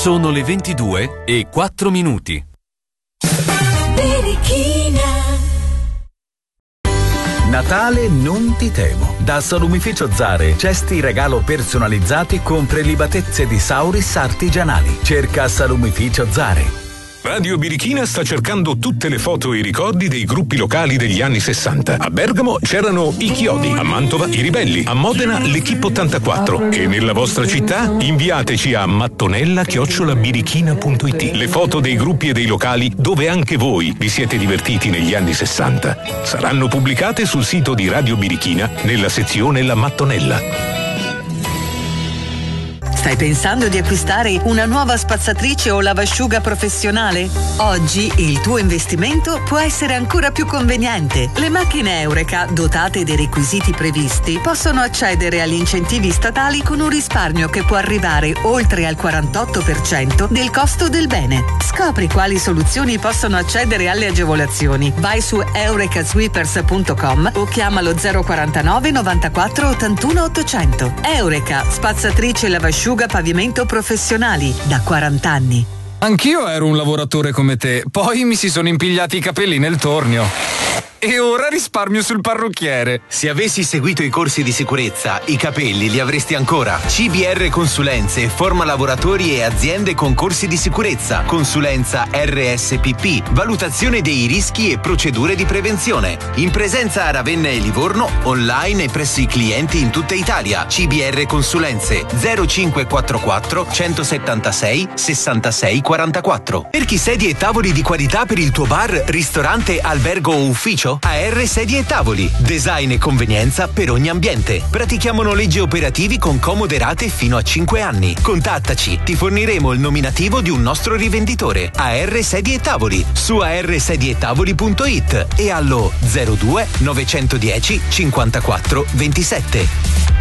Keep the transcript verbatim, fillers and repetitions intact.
Sono le ventidue e quattro minuti. Natale non ti temo. Da Salumificio Zare, cesti regalo personalizzati con prelibatezze di Sauris artigianali. Cerca Salumificio Zare. Radio Birichina sta cercando tutte le foto e i ricordi dei gruppi locali degli anni sessanta. A Bergamo c'erano i Chiodi, a Mantova i Ribelli, a Modena l'Equipe ottantaquattro e nella vostra città inviateci a mattonella chiocciola birichina punto it le foto dei gruppi e dei locali dove anche voi vi siete divertiti negli anni sessanta. Saranno pubblicate sul sito di Radio Birichina nella sezione La Mattonella. Stai pensando di acquistare una nuova spazzatrice o lavasciuga professionale? Oggi il tuo investimento può essere ancora più conveniente. Le macchine Eureka, dotate dei requisiti previsti, possono accedere agli incentivi statali con un risparmio che può arrivare oltre al quarantotto per cento del costo del bene. Scopri quali soluzioni possono accedere alle agevolazioni. Vai su eureka sweepers punto com o chiamalo zero quarantanove novantaquattro ottantuno ottocento. Eureka, spazzatrice e lavasciuga pavimento professionali da quaranta anni. Anch'io ero un lavoratore come te, poi mi si sono impigliati i capelli nel tornio. E ora risparmio sul parrucchiere. Se avessi seguito i corsi di sicurezza, i capelli li avresti ancora. C B R Consulenze forma lavoratori e aziende con corsi di sicurezza, consulenza R S P P, valutazione dei rischi e procedure di prevenzione. In presenza a Ravenna e Livorno, online e presso i clienti in tutta Italia. C B R Consulenze zero cinque quattro quattro centosettantasei sessantasei quarantaquattro. Cerchi sedie e tavoli di qualità per il tuo bar, ristorante, albergo o ufficio? A R Sedie e Tavoli. Design e convenienza per ogni ambiente. Pratichiamo noleggi operativi con comode rate fino a cinque anni. Contattaci, ti forniremo il nominativo di un nostro rivenditore. A R Sedie e Tavoli su a r sedie e tavoli punto it e allo zero due novecentodieci cinquantaquattro ventisette.